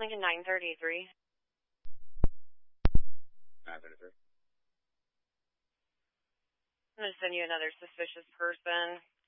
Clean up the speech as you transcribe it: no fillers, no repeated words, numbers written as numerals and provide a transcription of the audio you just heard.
Lincoln 933. 933. I'm going to send you another suspicious person.